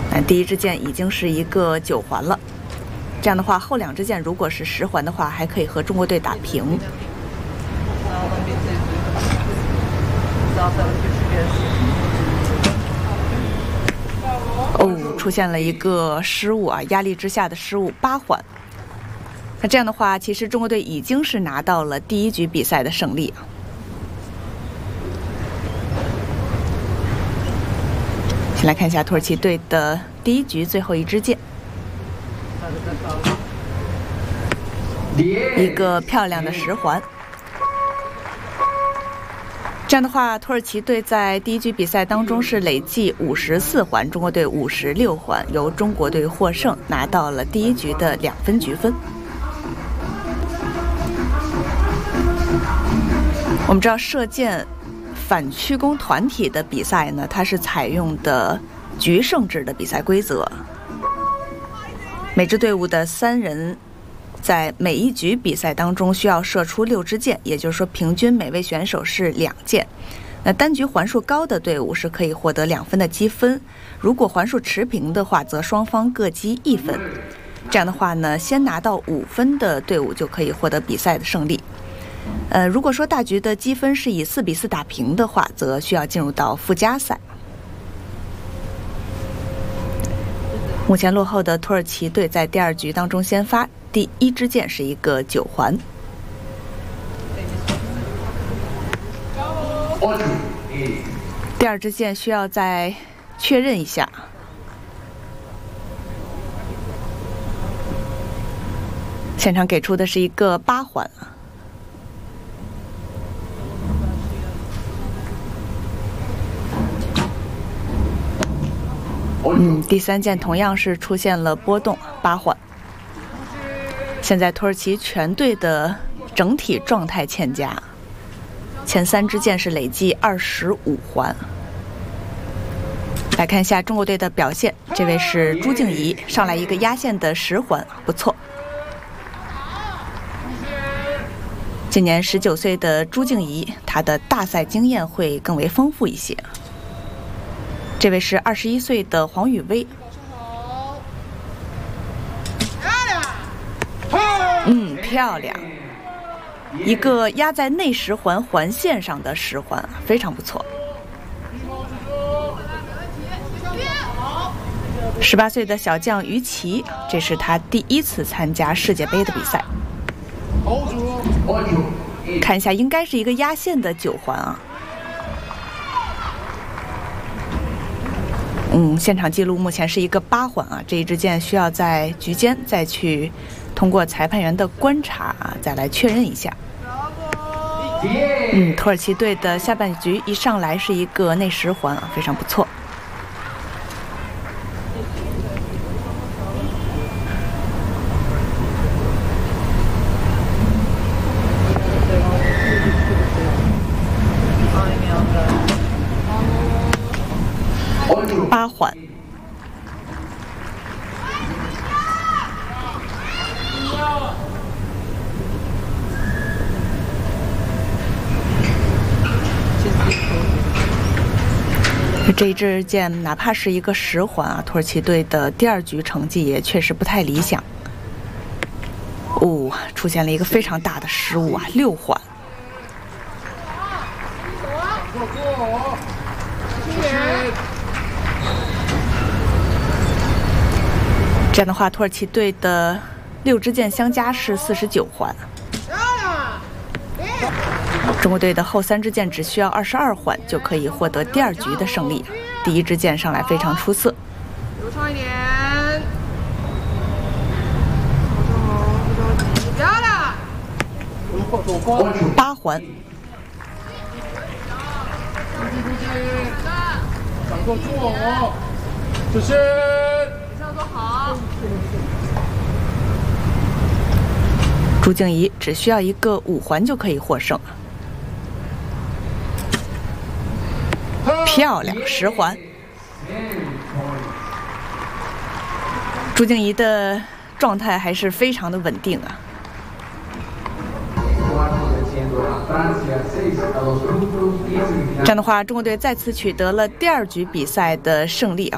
第一支箭已经是一个9环了，这样的话后2支箭如果是10环的话，还可以和中国队打平。出现了一个失误啊，压力之下的失误，8环。那这样的话，其实中国队已经是拿到了第1局比赛的胜利。先来看一下土耳其队的第1局最后1支箭，一个漂亮的10环。这样的话，土耳其队在第1局比赛当中是累计54环，中国队56环，由中国队获胜，拿到了第1局的2分局分。我们知道射箭反曲弓团体的比赛呢，它是采用的局胜制的比赛规则，每支队伍的3人在每1局比赛当中需要射出6支箭，也就是说平均每位选手是2箭。那单局环数高的队伍是可以获得2分的积分，如果环数持平的话，则双方各积1分。这样的话呢，先拿到5分的队伍就可以获得比赛的胜利。如果说大局的积分是以4比4打平的话，则需要进入到附加赛。目前落后的土耳其队在第2局当中先发，第1支箭是一个9环。第2支箭需要再确认一下。现场给出的是一个8环。第3箭同样是出现了波动，8环。现在土耳其全队的整体状态欠佳，前3支箭是累计25环。来看一下中国队的表现，这位是朱静怡，上来一个压线的10环，不错。今年19岁的朱静怡，她的大赛经验会更为丰富一些。这位是21岁的黄雨薇，漂亮，一个压在内10环环线上的10环，非常不错。18岁的小将于琦，这是他第1次参加世界杯的比赛。看一下，应该是一个压线的9环啊。现场记录目前是一个8环啊，这一支箭需要在局间再去通过裁判员的观察再来确认一下。土耳其队的下半局一上来是一个内10环啊，非常不错。8环。这一支箭哪怕是一个10环啊，土耳其队的第2局成绩也确实不太理想。出现了一个非常大的失误啊，6环。这样的话，土耳其队的6支箭相加是49环。中国队的后3支箭只需要22环就可以获得第2局的胜利。第1支箭上来非常出色。 流畅一点。 8环。 掌握住哦，谢谢。比赛做好。 朱静怡只需要一个5环就可以获胜。漂亮，10环。朱静怡的状态还是非常的稳定啊。这样的话，中国队再次取得了第2局比赛的胜利啊。